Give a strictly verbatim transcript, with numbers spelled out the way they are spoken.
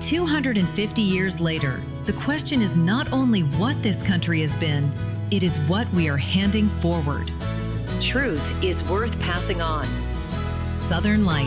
two hundred fifty years later, the question is not only what this country has been, it is what we are handing forward. Truth is worth passing on. Southern Light.